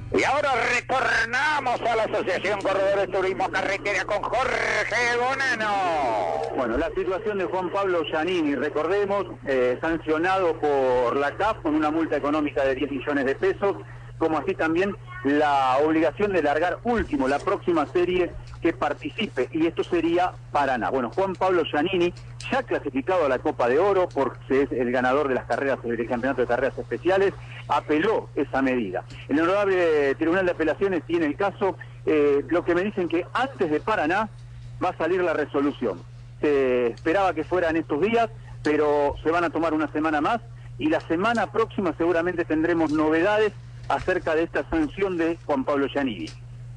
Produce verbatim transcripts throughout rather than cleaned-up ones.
Y ahora retornamos a la Asociación Corredores Turismo Carretera con Jorge Bonano. Bueno, la situación de Juan Pablo Giannini, recordemos, eh, sancionado por la C A F con una multa económica de diez millones de pesos, como así también la obligación de largar último la próxima serie que participe, y esto sería Paraná. Bueno, Juan Pablo Giannini, ya clasificado a la Copa de Oro, porque es el ganador de las carreras del Campeonato de Carreras Especiales, apeló esa medida. El Honorable Tribunal de Apelaciones tiene el caso, eh, lo que me dicen que antes de Paraná va a salir la resolución. Se esperaba que fuera en estos días, pero se van a tomar una semana más, y la semana próxima seguramente tendremos novedades acerca de esta sanción de Juan Pablo Giannini.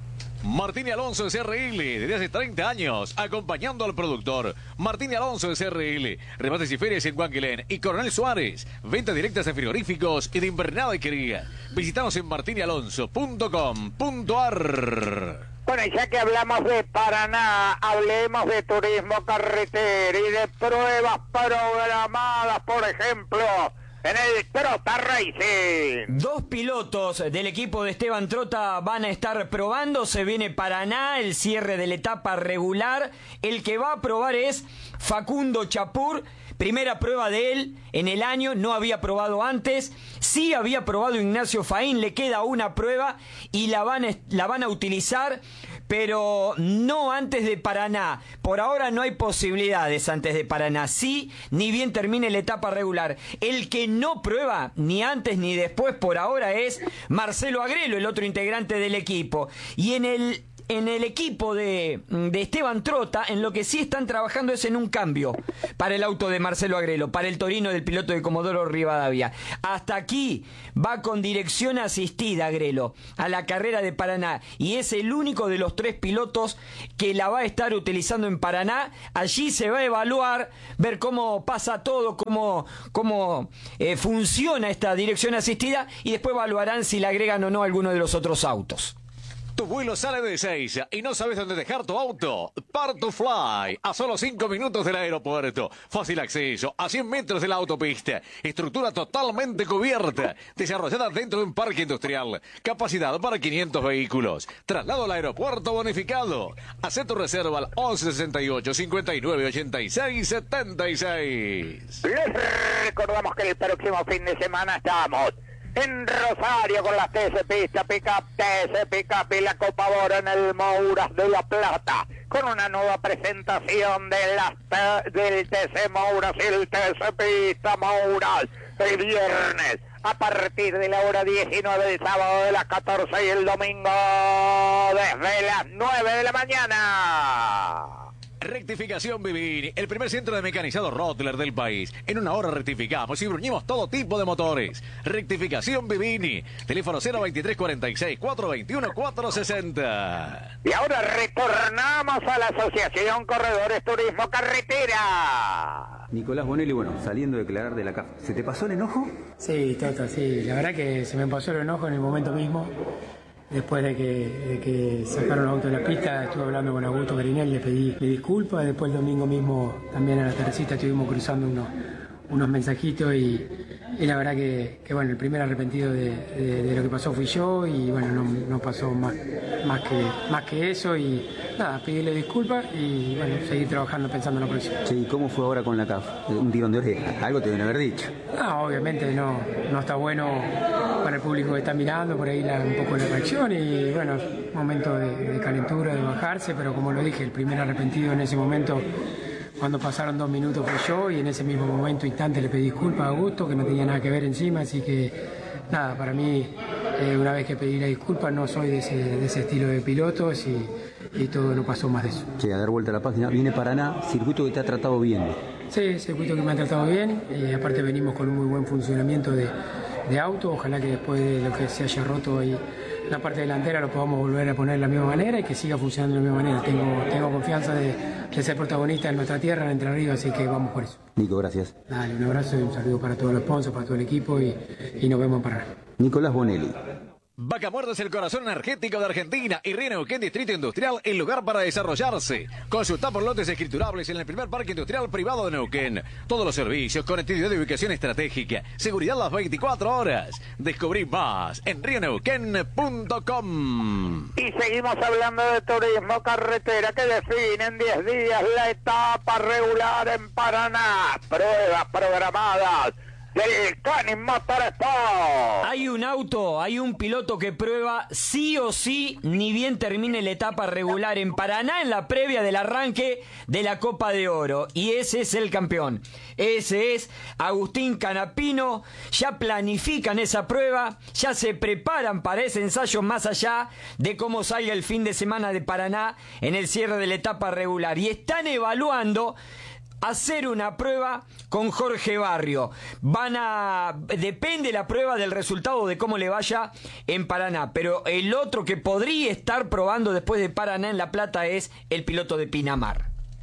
Martín y Alonso de C R L, desde hace treinta años, acompañando al productor. Martín y Alonso de C R L, remates y ferias en Guanquilén y Coronel Suárez, ventas directas de frigoríficos y de invernada y cría. Visítanos en martín y alonso punto com punto a r. Bueno, y ya que hablamos de Paraná, hablemos de turismo carretera y de pruebas programadas, por ejemplo, en el Trota Racing. Dos pilotos del equipo de Esteban Trota van a estar probando. Se viene Paraná, el cierre de la etapa regular. El que va a probar es Facundo Chapur. Primera prueba de él en el año, no había probado antes. Sí había probado Ignacio Faín, le queda una prueba y la van a, la van a utilizar, pero no antes de Paraná. Por ahora no hay posibilidades antes de Paraná. Sí, ni bien termine la etapa regular. El que no prueba, ni antes ni después por ahora, es Marcelo Agrelo, el otro integrante del equipo. Y en el... En el equipo de, de Esteban Trota, en lo que sí están trabajando es en un cambio para el auto de Marcelo Agrelo, para el Torino del piloto de Comodoro Rivadavia. Hasta aquí va con dirección asistida Agrelo a la carrera de Paraná, y es el único de los tres pilotos que la va a estar utilizando en Paraná. Allí se va a evaluar, ver cómo pasa todo, cómo, cómo eh, funciona esta dirección asistida, y después evaluarán si le agregan o no alguno de los otros autos. Tu vuelo sale de Ezeiza y no sabes dónde dejar tu auto. Part2Fly, a solo cinco minutos del aeropuerto. Fácil acceso, a cien metros de la autopista. Estructura totalmente cubierta, desarrollada dentro de un parque industrial. Capacidad para quinientos vehículos. Traslado al aeropuerto bonificado. Haz tu reserva al once sesenta y ocho, cincuenta y nueve, ochenta y seis, setenta y seis. Les recordamos que el próximo fin de semana estamos en Rosario con las T S Pista Pickup, T S Pickup y la Copa Oro en el Mouras de La Plata, con una nueva presentación de las del T C Mouras y el T S Pista Mouras el viernes a partir de la hora diecinueve, el sábado de las catorce y el domingo desde las nueve de la mañana. Rectificación Vivini, el primer centro de mecanizado Rottler del país. En una hora rectificamos y bruñimos todo tipo de motores. Rectificación Vivini, teléfono cero veintitrés cuarenta y seis, cuatrocientos veintiuno, cuatrocientos sesenta. Y ahora retornamos a la Asociación Corredores Turismo Carretera. Nicolás Bonelli, bueno, saliendo de declarar de la C A F, ¿se te pasó el enojo? Sí, Tota, sí, la verdad que se me pasó el enojo en el momento mismo. Después de que, de que sacaron el auto de la pista, estuve hablando con Augusto Grinel, le pedí disculpas. Después el domingo mismo, también a la tardecita, estuvimos cruzando unos, unos mensajitos y, y la verdad que, que, bueno, el primer arrepentido de, de, de lo que pasó fui yo, y bueno, no, no pasó más, más, que, más que eso, y nada, pedirle disculpas y bueno, seguir trabajando pensando en la próxima. Sí, ¿cómo fue ahora con la C A F? Un tirón de oreja, algo te deben haber dicho. No, obviamente no, no está bueno para el público que está mirando, por ahí la, un poco la reacción, y bueno, momento de, de calentura, de bajarse, pero como lo dije, el primer arrepentido en ese momento, cuando pasaron dos minutos, fue yo, y en ese mismo momento, instante, le pedí disculpas a Augusto, que no tenía nada que ver encima, así que nada, para mí, eh, una vez que pedí la disculpa, no soy de ese, de ese estilo de pilotos, y, y todo no pasó más de eso. Sí, a dar vuelta a la página, viene Paraná, circuito que te ha tratado bien. Sí, circuito que me ha tratado bien, y aparte venimos con un muy buen funcionamiento de de auto. Ojalá que después de lo que se haya roto ahí la parte delantera lo podamos volver a poner de la misma manera y que siga funcionando de la misma manera. Tengo, tengo confianza de, de ser protagonista en nuestra tierra, en Entre Ríos, así que vamos por eso. Nico, gracias. Dale, un abrazo y un saludo para todos los sponsors, para todo el equipo, y, y nos vemos en Paraná. Nicolás Bonelli. Vaca Muerta es el corazón energético de Argentina y Río Neuquén Distrito Industrial, el lugar para desarrollarse. Consulta por lotes escriturables en el primer parque industrial privado de Neuquén. Todos los servicios, conectividad de ubicación estratégica, seguridad las veinticuatro horas. Descubrí más en río neuquén punto com. Y seguimos hablando de turismo carretera que define en diez días la etapa regular en Paraná. Pruebas programadas del Canin Motorsport. Hay un auto, hay un piloto que prueba sí o sí, ni bien termine la etapa regular en Paraná en la previa del arranque de la Copa de Oro. Y ese es el campeón. Ese es Agustín Canapino. Ya planifican esa prueba, ya se preparan para ese ensayo más allá de cómo salga el fin de semana de Paraná en el cierre de la etapa regular. Y están evaluando hacer una prueba con Jorge Barrio. Van a... Depende la prueba del resultado de cómo le vaya en Paraná. Pero el otro que podría estar probando después de Paraná en La Plata es el piloto de Pinamar.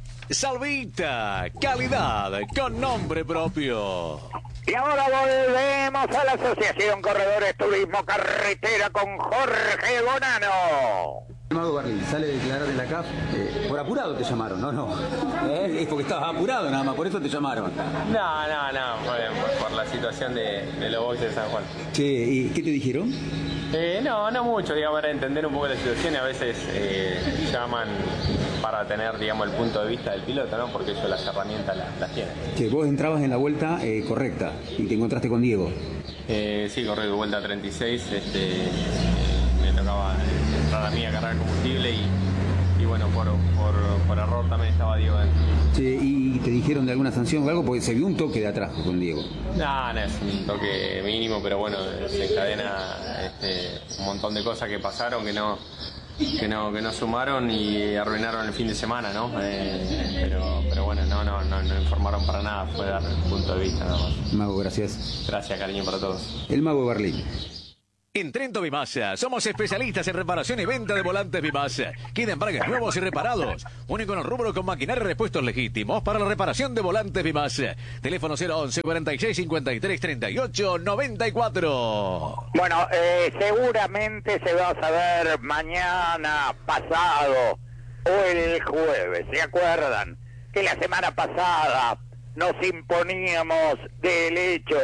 Salvita, calidad con nombre propio. Y ahora volvemos a la Asociación Corredores Turismo Carretera con Jorge Bonano. El Mago Barlín sale de declarar de la C A F. Eh, por apurado te llamaron, ¿no? No. ¿Eh? Es porque estabas apurado nada más, por eso te llamaron. No, no, no, por, por la situación de, de los boxes de San Juan. Che, ¿y qué te dijeron? Eh, no, no mucho, digamos, para entender un poco la situación y a veces eh, llaman para tener, digamos, el punto de vista del piloto, ¿no? Porque ellos las herramientas las, las tienen. Che, vos entrabas en la vuelta eh, correcta y te encontraste con Diego. Eh, sí, correcto, vuelta treinta y seis, este, eh, me tocaba entrar a mí a cargar combustible y, y bueno, por, por, por error también estaba Diego dentro. Che, ¿y te dijeron de alguna sanción o algo? Porque se vio un toque de atrás con Diego. No, no, es un toque mínimo, pero bueno, se encadena este, un montón de cosas que pasaron que no, que no, que no sumaron y arruinaron el fin de semana, ¿no? Eh, pero, pero bueno, no, no, no, no informaron para nada, fue dar el punto de vista nada más. Mago, gracias. Gracias, cariño, para todos. El Mago de Berlín. En Trento Bimasa, somos especialistas en reparación y venta de volantes Bimasa. Queda embragues nuevos y reparados. Único en el rubro con maquinaria y repuestos legítimos para la reparación de volantes Bimasa. Teléfono cero once, cuarenta y seis, cincuenta y tres, treinta y ocho, noventa y cuatro. Bueno, eh, seguramente se va a saber mañana, pasado o el jueves. ¿Se acuerdan que la semana pasada nos imponíamos del hecho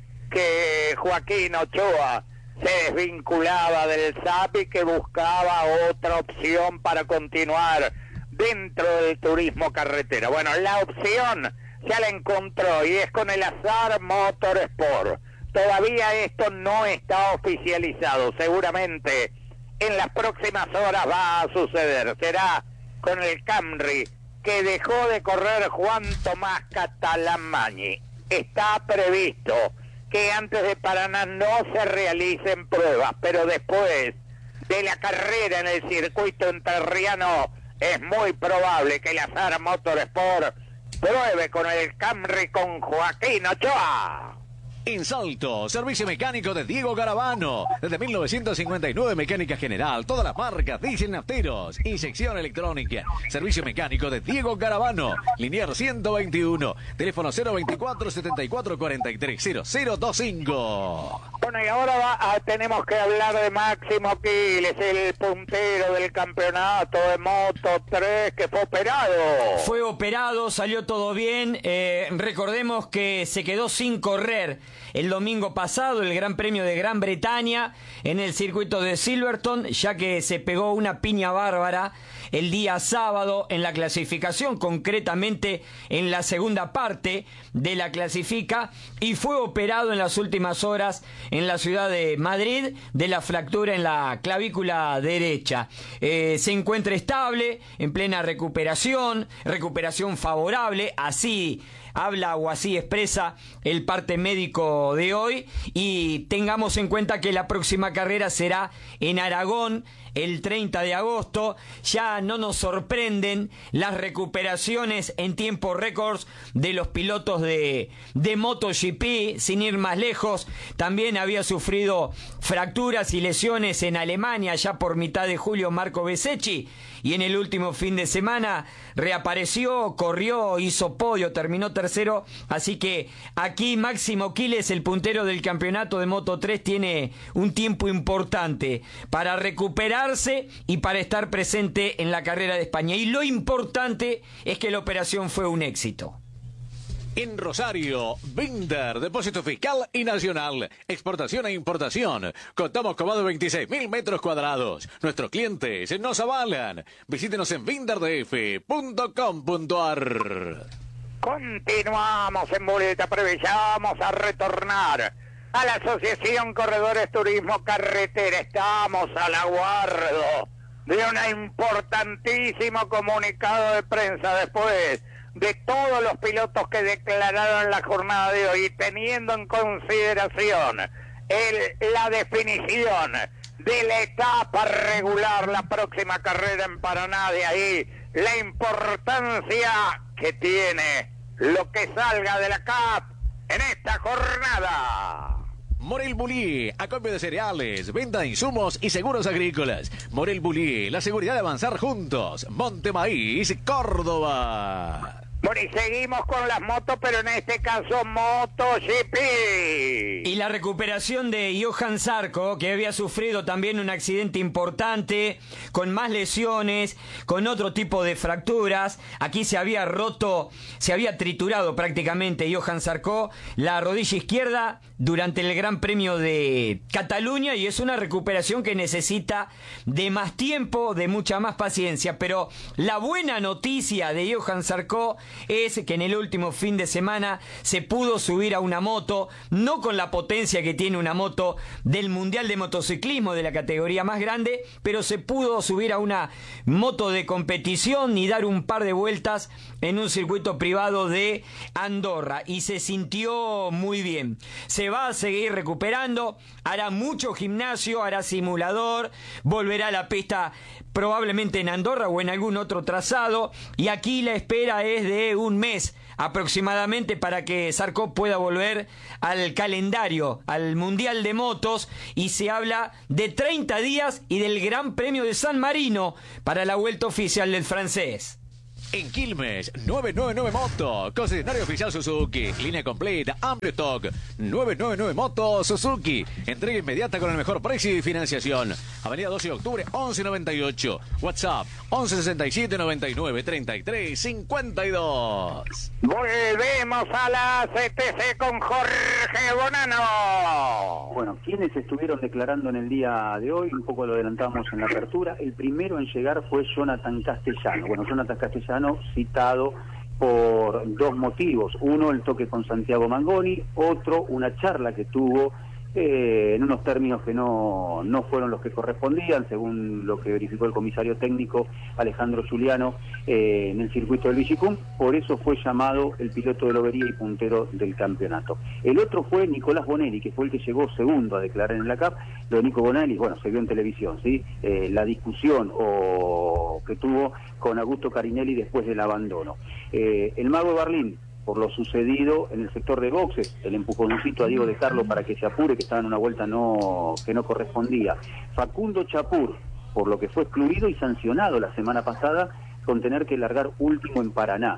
que Joaquín Ochoa se desvinculaba del S A P y que buscaba otra opción para continuar dentro del turismo carretera? Bueno, la opción ya la encontró y es con el Azar Motorsport. Todavía esto no está oficializado, seguramente en las próximas horas va a suceder. Será con el Camry que dejó de correr Juan Tomás Catalamañi. Está previsto que antes de Paraná no se realicen pruebas, pero después de la carrera en el circuito entrerriano es muy probable que el Azar Motorsport pruebe con el Camry con Joaquín Ochoa. En Salto, servicio mecánico de Diego Garavano. Desde mil novecientos cincuenta y nueve, mecánica general, todas las marcas, diésel nafteros, inyección electrónica. Servicio mecánico de Diego Garavano. Linier ciento veintiuno, teléfono cero veinticuatro, setenta y cuatro, cuarenta y tres, cero cero veinticinco. Bueno, y ahora va a, tenemos que hablar de Máximo Quiles, el puntero del campeonato de Moto tres que fue operado. Fue operado, salió todo bien. Eh, recordemos que se quedó sin correr el domingo pasado el Gran Premio de Gran Bretaña en el circuito de Silverstone, ya que se pegó una piña bárbara el día sábado en la clasificación, concretamente en la segunda parte de la clasifica, y fue operado en las últimas horas en la ciudad de Madrid de la fractura en la clavícula derecha. Eh, se encuentra estable, en plena recuperación, recuperación favorable, así habla o así expresa el parte médico de hoy, y tengamos en cuenta que la próxima carrera será en Aragón el treinta de agosto. Ya no nos sorprenden las recuperaciones en tiempos récords de los pilotos de, de MotoGP, sin ir más lejos. También había sufrido fracturas y lesiones en Alemania ya por mitad de julio Marco Bezzecchi, y en el último fin de semana reapareció, corrió, hizo podio, terminó tercero tercero, así que aquí Máximo Quiles, el puntero del campeonato de Moto tres, tiene un tiempo importante para recuperarse y para estar presente en la carrera de España. Y lo importante es que la operación fue un éxito. En Rosario, Binder, depósito fiscal y nacional, exportación e importación. Contamos con más de veintiséis mil metros cuadrados. Nuestros clientes nos avalan. Visítenos en binder d f punto com punto a r. Continuamos en Boleta Previa, vamos a retornar a la Asociación Corredores Turismo Carretera. Estamos al aguardo de un importantísimo comunicado de prensa después de todos los pilotos que declararon la jornada de hoy, teniendo en consideración el, la definición de la etapa regular, la próxima carrera en Paraná, de ahí la importancia que tiene lo que salga de la C A P en esta jornada. Morel Bullier, acopio de cereales, venta de insumos y seguros agrícolas. Morel Bullier, la seguridad de avanzar juntos. Monte Maíz, Córdoba. Bueno, y seguimos con las motos, pero en este caso MotoGP. Y la recuperación de Johan Zarco, que había sufrido también un accidente importante, con más lesiones, con otro tipo de fracturas. Aquí se había roto, se había triturado prácticamente Johan Zarco la rodilla izquierda durante el Gran Premio de Cataluña, y es una recuperación que necesita de más tiempo, de mucha más paciencia. Pero la buena noticia de Johan Zarco es que en el último fin de semana se pudo subir a una moto, no con la potencia que tiene una moto del Mundial de Motociclismo de la categoría más grande, pero se pudo subir a una moto de competición y dar un par de vueltas en un circuito privado de Andorra, y se sintió muy bien. Se va a seguir recuperando, hará mucho gimnasio, hará simulador, volverá a la pista probablemente en Andorra o en algún otro trazado, y aquí la espera es de un mes aproximadamente para que Zarco pueda volver al calendario, al Mundial de Motos, y se habla de treinta días y del Gran Premio de San Marino para la vuelta oficial del francés. En Quilmes, novecientos noventa y nueve Moto, concesionario oficial Suzuki, línea completa, amplio stock, novecientos noventa y nueve Moto Suzuki, entrega inmediata con el mejor precio y financiación. Avenida doce de octubre, once noventa y ocho, WhatsApp, once sesenta y siete noventa y nueve treinta y tres cincuenta y dos. Volvemos a la C T C con Jorge Bonano. Bueno, ¿quiénes estuvieron declarando en el día de hoy? Un poco lo adelantamos en la apertura. El primero en llegar fue Jonathan Castellano. Bueno, Jonathan Castellano citado por dos motivos. Uno, el toque con Santiago Mangoni. Otro, una charla que tuvo eh, en unos términos que no, no fueron los que correspondían, según lo que verificó el comisario técnico Alejandro Giuliano eh, en el circuito del Vigicum. Por eso fue llamado el piloto de Lobería y puntero del campeonato. El otro fue Nicolás Bonelli, que fue el que llegó segundo a declarar en la C A P. Lo de Nico Bonelli, bueno, se vio en televisión, ¿sí? Eh, la discusión o que tuvo con Augusto Carinelli después del abandono. Eh, el Mago de Berlín, por lo sucedido en el sector de boxes, el empujoncito a Diego de Carlo para que se apure, que estaba en una vuelta no que no correspondía. Facundo Chapur, por lo que fue excluido y sancionado la semana pasada con tener que largar último en Paraná.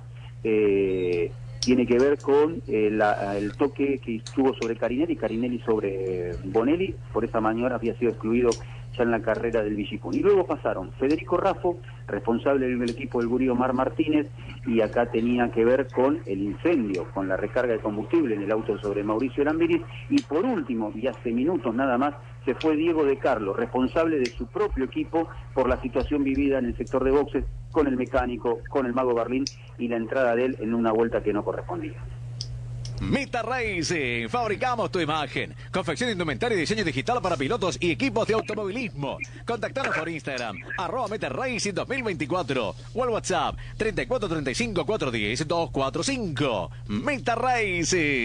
Eh, tiene que ver con eh, la, el toque que estuvo sobre Carinelli, Carinelli sobre Bonelli. Por esa maniobra había sido excluido ya en la carrera del Vigicum. Y luego pasaron Federico Raffo, responsable del equipo del Gurí Omar Martínez, y acá tenía que ver con el incendio, con la recarga de combustible en el auto sobre Mauricio Lambiris. Y por último, y hace minutos nada más, se fue Diego de Carlo, responsable de su propio equipo por la situación vivida en el sector de boxes con el mecánico, con el Mago Berlín y la entrada de él en una vuelta que no correspondía. Meta Racing, fabricamos tu imagen. Confección de indumentaria y diseño digital para pilotos y equipos de automovilismo. Contactanos por Instagram, arroba Meta Racing dos mil veinticuatro, o al WhatsApp treinta y cuatro treinta y cinco cuatrocientos diez doscientos cuarenta y cinco. Meta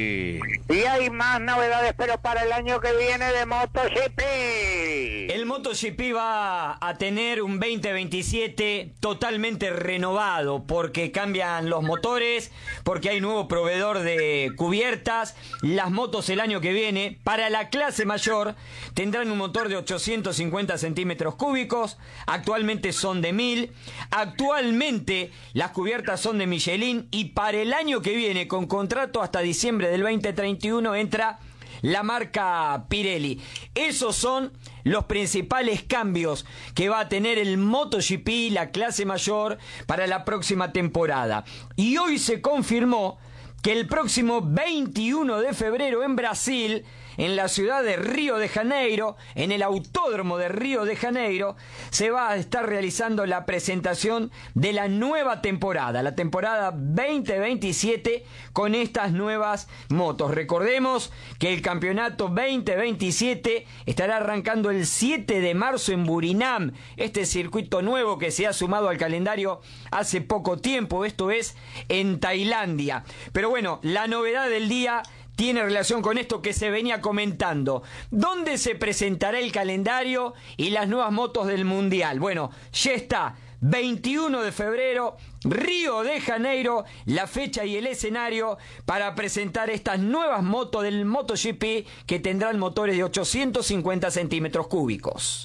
Racing. Y hay más novedades, pero para el año que viene de MotoGP. El Moto MotoGP va a tener un veinte veintisiete totalmente renovado porque cambian los motores, porque hay nuevo proveedor de cubiertas. Las motos el año que viene, para la clase mayor, tendrán un motor de ochocientos cincuenta centímetros cúbicos, actualmente son de mil. Actualmente las cubiertas son de Michelin y para el año que viene, con contrato hasta diciembre del veinte treinta y uno, entra la marca Pirelli. Esos son los principales cambios que va a tener el MotoGP, la clase mayor, para la próxima temporada. Y hoy se confirmó que el próximo veintiuno de febrero en Brasil, en la ciudad de Río de Janeiro, en el Autódromo de Río de Janeiro, se va a estar realizando la presentación de la nueva temporada, la temporada veinte veintisiete, con estas nuevas motos. Recordemos que el campeonato veinte veintisiete estará arrancando el siete de marzo en Burinam, este circuito nuevo que se ha sumado al calendario hace poco tiempo, esto es en Tailandia. Pero bueno, la novedad del día tiene relación con esto que se venía comentando. ¿Dónde se presentará el calendario y las nuevas motos del Mundial? Bueno, ya está. veintiuno de febrero, Río de Janeiro, la fecha y el escenario para presentar estas nuevas motos del MotoGP que tendrán motores de ochocientos cincuenta centímetros cúbicos.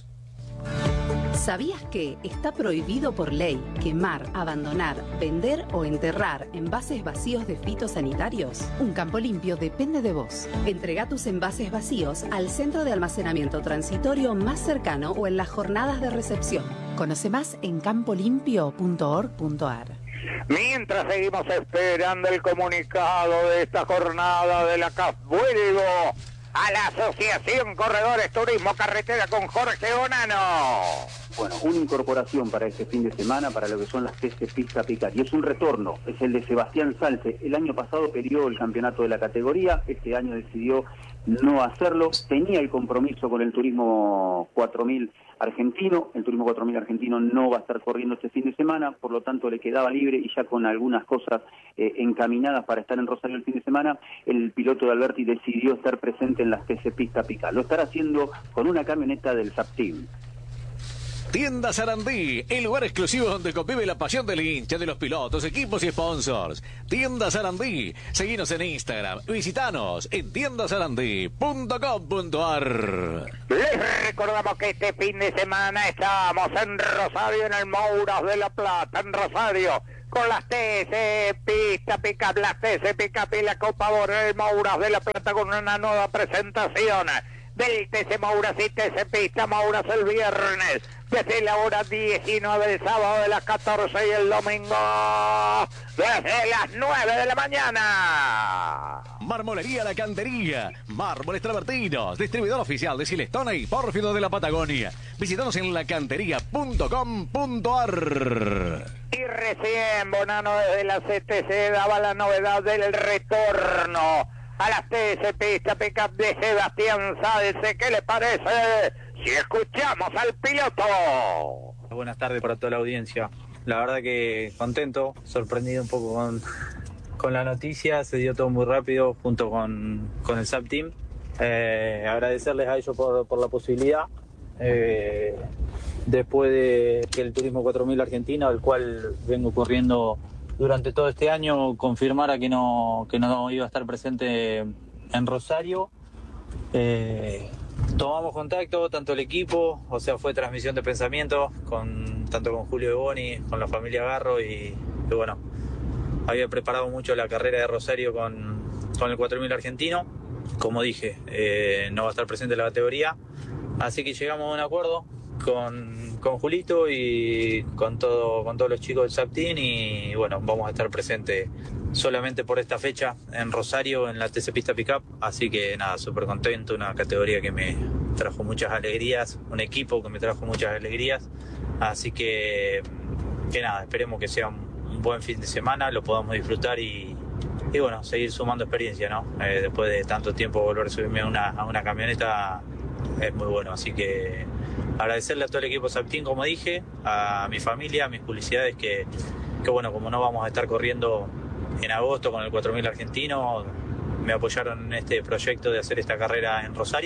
¿Sabías que está prohibido por ley quemar, abandonar, vender o enterrar envases vacíos de fitosanitarios? Un campo limpio depende de vos. Entrega tus envases vacíos al centro de almacenamiento transitorio más cercano o en las jornadas de recepción. Conoce más en campo limpio punto org punto a r. Mientras seguimos esperando el comunicado de esta jornada de la C A F, vuelvo a la Asociación Corredores Turismo Carretera con Jorge Bonano. Bueno, una incorporación para este fin de semana para lo que son las T C Pista Picar, y es un retorno, es el de Sebastián Salce. El año pasado perdió el campeonato de la categoría, este año decidió no hacerlo, tenía el compromiso con el Turismo cuatro mil argentino, el Turismo cuatro mil argentino no va a estar corriendo este fin de semana, por lo tanto le quedaba libre y ya con algunas cosas eh, encaminadas para estar en Rosario el fin de semana, el piloto de Alberti decidió estar presente en las T C Pista Picar. Lo estará haciendo con una camioneta del Zapteam. Tienda Sarandí, el lugar exclusivo donde convive la pasión del hincha, de los pilotos, equipos y sponsors. Tienda Sarandí, seguinos en Instagram, visitanos en tienda sarandí punto com punto a r. Les recordamos que este fin de semana estamos en Rosario, en el Mouras de la Plata, en Rosario, con las T C Pista Pickup, las T C Pickup y la Copa Oro en el Mouras de la Plata, con una nueva presentación del T C Mouras y T C Pista Mouras el viernes desde la hora diecinueve, el sábado de las catorce y el domingo desde las nueve de la mañana. Marmolería La Cantería, mármoles travertinos, distribuidor oficial de Silestone y Pórfido de la Patagonia. Visítanos en la cantería punto com punto a r. Y recién Bonano desde la C T C daba la novedad del retorno a las T C Pista Pickup de Sebastián Salce. ¿Qué le parece si escuchamos al piloto? Buenas tardes para toda la audiencia. La verdad que contento, sorprendido un poco con, con la noticia. Se dio todo muy rápido junto con, con el Zapteam. Eh, agradecerles a ellos por, por la posibilidad. Eh, después de que el Turismo cuatro mil Argentina, al cual vengo corriendo durante todo este año, confirmara que no, que no iba a estar presente en Rosario. Eh, tomamos contacto, tanto el equipo, o sea, fue transmisión de pensamiento, con, tanto con Julio de Boni, con la familia Garro, y, y bueno, había preparado mucho la carrera de Rosario con, con el cuatro mil argentino. Como dije, eh, no va a estar presente en la categoría, así que llegamos a un acuerdo con, con Julito y con todo con todos los chicos del Zapteam, y bueno, vamos a estar presentes solamente por esta fecha en Rosario en la T C Pista Pickup, así que nada, súper contento, una categoría que me trajo muchas alegrías, un equipo que me trajo muchas alegrías, así que que nada, esperemos que sea un, un buen fin de semana, lo podamos disfrutar y, y bueno, seguir sumando experiencia, ¿no? Eh, después de tanto tiempo volver a subirme a una, a una camioneta es muy bueno, así que agradecerle a todo el equipo Zapteam, como dije, a mi familia, a mis publicidades, que, que bueno, como no vamos a estar corriendo en agosto con el cuatro mil argentino, me apoyaron en este proyecto de hacer esta carrera en Rosario,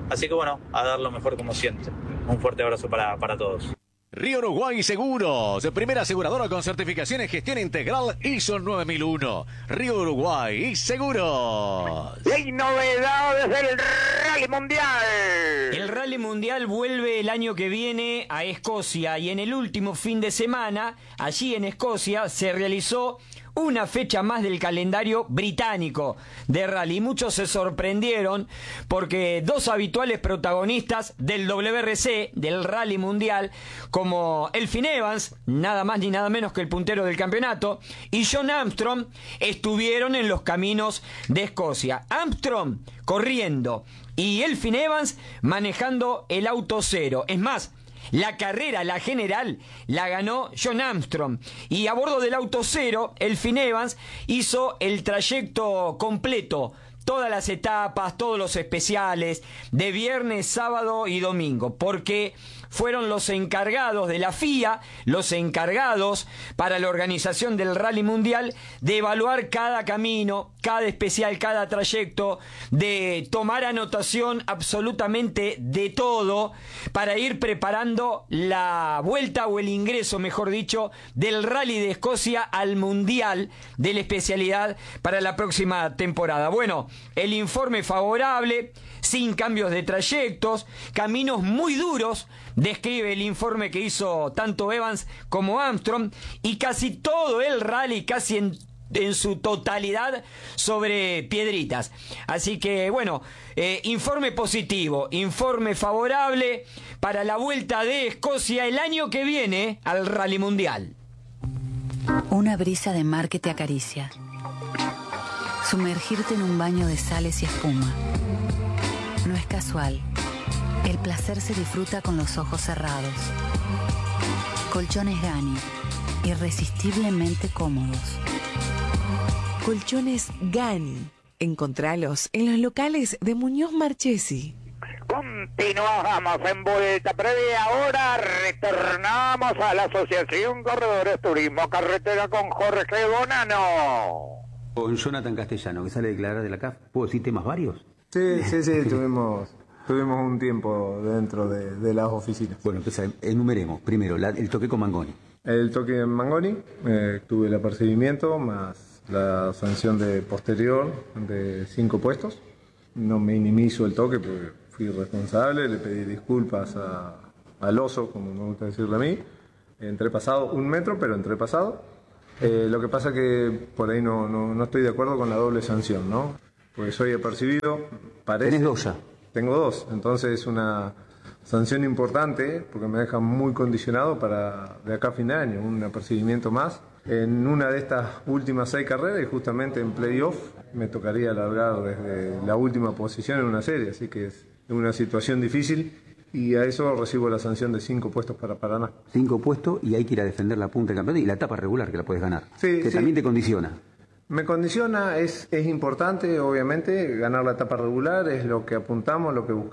Así que bueno, a dar lo mejor como siempre. Un fuerte abrazo para, para todos. Río Uruguay Seguros, primera aseguradora con certificación en gestión integral I S O nueve mil uno. Río Uruguay Seguros. Y hay novedades del Rally Mundial. El Rally Mundial vuelve el año que viene a Escocia y en el último fin de semana, allí en Escocia, se realizó una fecha más del calendario británico de rally. Muchos se sorprendieron porque dos habituales protagonistas del W R C, del Rally Mundial, como Elfyn Evans, nada más ni nada menos que el puntero del campeonato, y John Armstrong, estuvieron en los caminos de Escocia. Armstrong corriendo y Elfyn Evans manejando el auto cero. Es más, la carrera, la general, la ganó John Armstrong. Y a bordo del auto cero, Elfyn Evans hizo el trayecto completo. Todas las etapas, todos los especiales, de viernes, sábado y domingo. Porque fueron los encargados de la F I A, los encargados para la organización del Rally Mundial, de evaluar cada camino, cada especial, cada trayecto, de tomar anotación absolutamente de todo, para ir preparando la vuelta o el ingreso, mejor dicho, del Rally de Escocia al Mundial de la especialidad para la próxima temporada. Bueno, el informe favorable, sin cambios de trayectos, caminos muy duros, describe el informe que hizo tanto Evans como Armstrong, y casi todo el rally, casi en, en su totalidad, sobre piedritas. Así que bueno, eh, informe positivo, informe favorable para la vuelta de Escocia el año que viene al Rally Mundial. Una brisa de mar que te acaricia. Sumergirte en un baño de sales y espuma. No es casual. El placer se disfruta con los ojos cerrados. Colchones Gani, irresistiblemente cómodos. Colchones Gani. Encontralos en los locales de Muñoz Marchesi. Continuamos en vuelta previa. Ahora retornamos a la Asociación Corredores Turismo Carretera con Jorge Bonano. Con Jonathan Castellano, que sale a declarar de la C A F. ¿Puedo decir temas varios? Sí, sí, sí, tuvimos, tuvimos un tiempo dentro de, de las oficinas. Bueno, entonces enumeremos. Primero, la, el toque con Mangoni. El toque en Mangoni, eh, tuve el apercibimiento más la sanción de posterior de cinco puestos. No me minimizo el toque porque fui responsable, le pedí disculpas a, al oso, como me gusta decirle a mí. Entré pasado un metro, pero entré pasado. Eh, lo que pasa que por ahí no, no, no estoy de acuerdo con la doble sanción, ¿no? Porque soy apercibido, parece... ¿Tenés dos ya? Tengo dos, entonces es una sanción importante porque me deja muy condicionado para de acá a fin de año, un apercibimiento más. En una de estas últimas seis carreras y justamente en playoff me tocaría alargar desde la última posición en una serie, así que es una situación difícil y a eso recibo la sanción de cinco puestos para Paraná. Cinco puestos y hay que ir a defender la punta del campeonato y la etapa regular que la puedes ganar, sí, que sí. También te condiciona. Me condiciona, es, es importante obviamente ganar la etapa regular, es lo que apuntamos, lo que